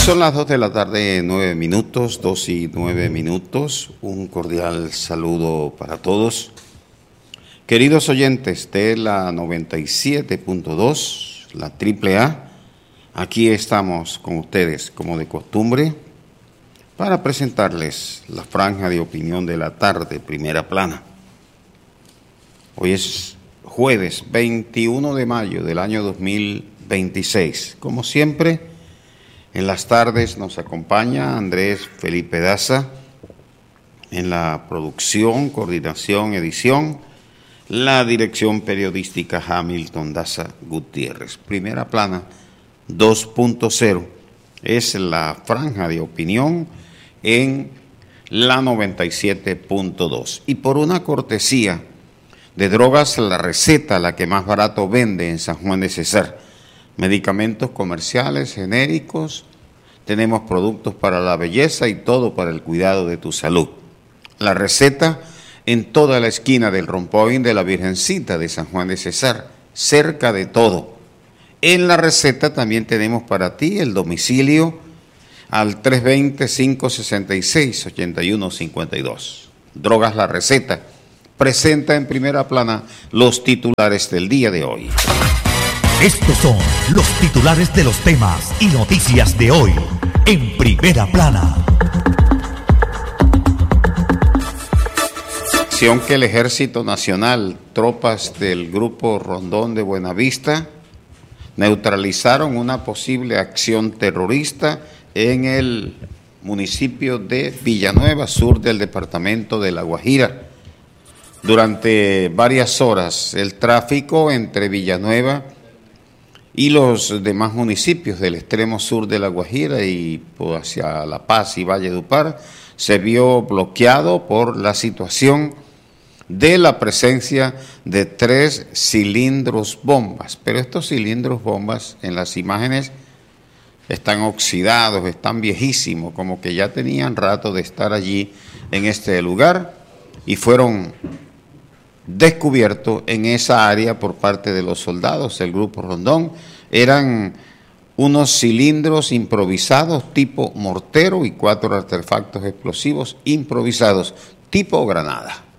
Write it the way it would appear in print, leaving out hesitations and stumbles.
Son las 2 de la tarde, 9 minutos, 2 y 9 minutos. Un cordial saludo para todos. Queridos oyentes de la 97.2, la AAA, aquí estamos con ustedes, como de costumbre, para presentarles la franja de opinión de la tarde, primera plana. Hoy es jueves 21 de mayo del año 2026. Como siempre, en las tardes nos acompaña Andrés Felipe Daza en la producción, coordinación, edición, la dirección periodística Hamilton Daza Gutiérrez. Primera plana 2.0 es la franja de opinión en la 97.2. Y por una cortesía de Drogas La Receta, la que más barato vende en San Juan de Cesar. Medicamentos comerciales, genéricos, tenemos productos para la belleza y todo para el cuidado de tu salud. La Receta en toda la esquina del Rompoín de la Virgencita de San Juan de Cesar, cerca de todo. En La Receta también tenemos para ti el domicilio al 320-566-8152. Drogas La Receta presenta en primera plana los titulares del día de hoy. Estos son los titulares de los temas y noticias de hoy en primera plana. Acción que el Ejército Nacional, tropas del Grupo Rondón de Buenavista, neutralizaron una posible acción terrorista en el municipio de Villanueva, sur del departamento de La Guajira. Durante varias horas, el tráfico entre Villanueva y los demás municipios del extremo sur de La Guajira y hacia La Paz y Valledupar se vio bloqueado por la situación de la presencia de 3 cilindros bombas. Pero estos cilindros bombas en las imágenes están oxidados, están viejísimos, como que ya tenían rato de estar allí en este lugar y fueron descubierto en esa área por parte de los soldados del Grupo Rondón. Eran unos cilindros improvisados tipo mortero y 4 artefactos explosivos improvisados tipo granada.